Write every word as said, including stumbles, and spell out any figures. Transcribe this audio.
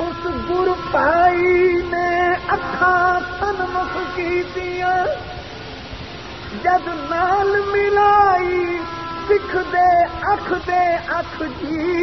उस गुर भाई ने अखा सन्मुख कीतियां जद नाल मिलाई सिख दे अख दे अख जी